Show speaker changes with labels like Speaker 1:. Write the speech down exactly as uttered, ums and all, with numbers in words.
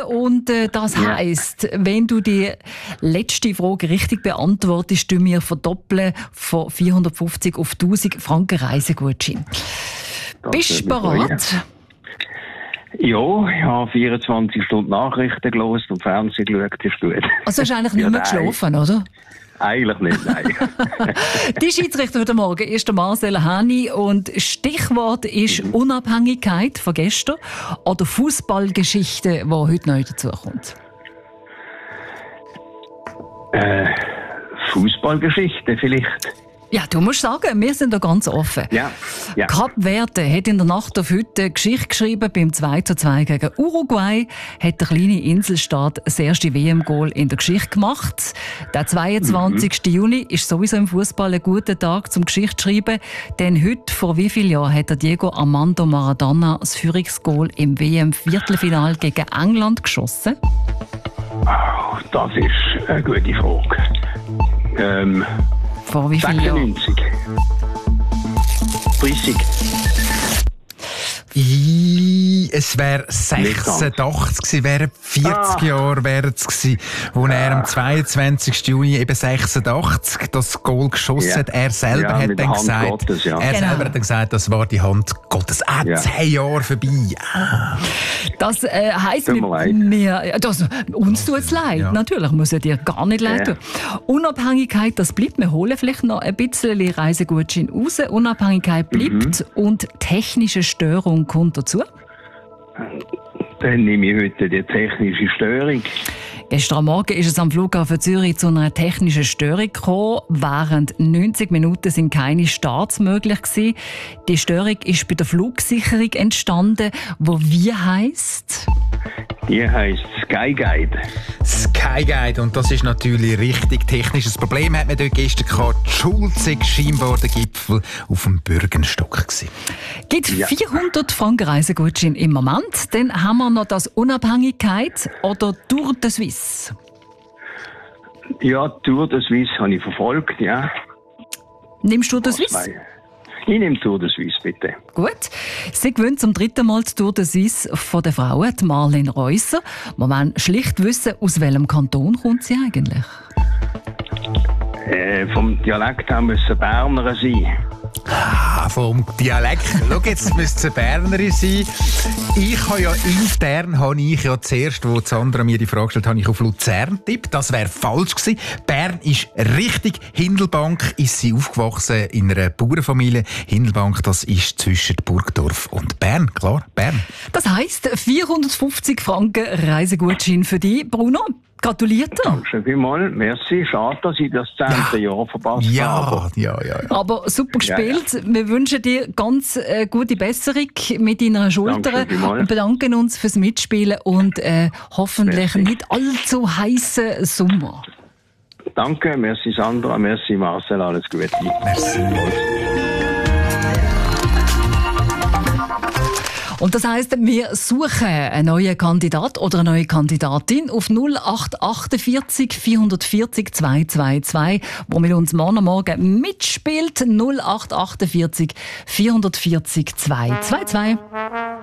Speaker 1: und äh, das
Speaker 2: Ja.
Speaker 1: heisst, wenn du die letzte Frage richtig beantwortest, du mir verdoppeln von vierhundertfünfzig auf tausend Franken Reisegutschein.
Speaker 2: Das
Speaker 1: Bist du
Speaker 2: würde mich
Speaker 1: bereit?
Speaker 2: Ja, ich habe vierundzwanzig Stunden Nachrichten gelesen und Fernsehen geschaut, ist gut.
Speaker 1: Also hast du eigentlich nicht
Speaker 2: Ja,
Speaker 1: mehr
Speaker 2: nein.
Speaker 1: geschlafen, oder?
Speaker 2: Eigentlich nicht, nein.
Speaker 1: Die Schiedsrichter heute Morgen ist der Marcel Hani und Stichwort ist Unabhängigkeit von gestern oder Fußballgeschichte, die heute neu dazukommt.
Speaker 2: äh, Fußballgeschichte vielleicht.
Speaker 1: Ja, du musst sagen, wir sind da ganz offen.
Speaker 2: Ja, ja.
Speaker 1: Kap Verde hat in der Nacht auf heute eine Geschichte geschrieben. Beim zwei zu zwei gegen Uruguay hat der kleine Inselstaat das erste W M-Goal in der Geschichte gemacht. Der zweiundzwanzigsten Juni ist sowieso im Fußball ein guter Tag zum Geschichte zu schreiben. Denn heute, vor wie vielen Jahren, hat der Diego Armando Maradona das Führungsgoal im W M-Viertelfinale gegen England geschossen?
Speaker 2: Oh, das ist eine gute Frage. Ähm,
Speaker 1: Vor wie vielen Jahren?
Speaker 2: sechsundneunzig. dreißig.
Speaker 3: I, es wäre sechsundachtzig gewesen, wären vierzig
Speaker 2: Ah.
Speaker 3: Jahre wären es gewesen, wo er am zweiundzwanzigsten Juni eben sechsundachtzig das Goal geschossen
Speaker 2: Ja.
Speaker 3: hat. Er selber
Speaker 2: Ja,
Speaker 3: hat
Speaker 2: mit der
Speaker 3: dann
Speaker 2: Hand
Speaker 3: gesagt,
Speaker 2: Gottes, ja.
Speaker 3: er
Speaker 1: Genau.
Speaker 3: selber hat dann gesagt, das war die Hand Gottes. Ah,
Speaker 2: Ja.
Speaker 3: zehn Jahre vorbei. Ah.
Speaker 1: Das äh, heisst,
Speaker 2: Tut mir leid.
Speaker 1: wir, ja, das, uns tut es leid.
Speaker 3: Ja.
Speaker 1: Natürlich muss es dir gar nicht leid
Speaker 2: Ja.
Speaker 1: tun. Unabhängigkeit, das bleibt. Wir holen vielleicht noch ein bisschen Reisegutschein raus. Unabhängigkeit bleibt und technische Störung kommt dazu.
Speaker 2: Dann nehme ich heute die technische Störung.
Speaker 1: Gestern Morgen ist es am Flughafen Zürich zu einer technischen Störung gekommen. Während neunzig Minuten sind keine Starts möglich gewesen. Die Störung ist bei der Flugsicherung entstanden, wo wie heisst?
Speaker 2: Die heisst Sky Guide.
Speaker 3: Sky Guide, und das ist natürlich richtig technisches Problem, hat man dort gestern gehabt. Die Schulze scheinbar der Gipfel auf dem Bürgenstock gewesen.
Speaker 1: Gibt
Speaker 2: Ja.
Speaker 1: vierhundert Franken Reisegutschein im Moment. Dann haben wir noch das Unabhängigkeit oder Tour de Suisse.
Speaker 2: Ja, Tour de Suisse habe ich verfolgt, ja.
Speaker 1: Nimmst du de Suisse?
Speaker 2: Zwei. Ich nehme Tour de Suisse, bitte.
Speaker 1: Gut. Sie gewinnt zum dritten Mal die Tour de Suisse von der Frauen, die Marlene Reusser. Wir wollen schlicht wissen, aus welchem Kanton kommt sie eigentlich?
Speaker 2: Äh, vom Dialekt her müssen Berner sein.
Speaker 3: Ah, vom Dialekt. Schau, jetzt müsste es eine Bernerin sein. Ich habe ja intern, habe ich ja zuerst, wo Sandra mir die Frage gestellt hat, habe ich auf Luzern tippt. Das wäre falsch gewesen. Bern ist richtig. Hindelbank ist sie aufgewachsen in einer Bauernfamilie. Hindelbank, das ist zwischen Burgdorf und Bern. Klar, Bern.
Speaker 1: Das heisst vierhundertfünfzig Franken Reisegutschein für dich, Bruno. Gratuliert dir.
Speaker 2: Danke vielmals. Merci. Schade, dass ich das zehnte Jahr verpasst
Speaker 3: Ja,
Speaker 2: habe.
Speaker 3: ja, ja. ja.
Speaker 1: Aber super
Speaker 2: Ja,
Speaker 1: gespielt. Wir wünschen dir ganz äh, gute Besserung mit deiner Schulter
Speaker 2: Danke vielmals.
Speaker 1: und bedanken uns fürs Mitspielen und äh, hoffentlich
Speaker 2: Merci.
Speaker 1: nicht allzu heißen Sommer.
Speaker 2: Danke, merci Sandra, merci Marcel, alles Gute.
Speaker 3: Merci.
Speaker 1: Und das heisst, wir suchen einen neuen Kandidat oder eine neue Kandidatin auf null acht achtundvierzig vierhundertvierzig zweihundertzweiundzwanzig, wo mit uns morgen Morgen mitspielt. null acht achtundvierzig vierhundertvierzig zweihundertzweiundzwanzig.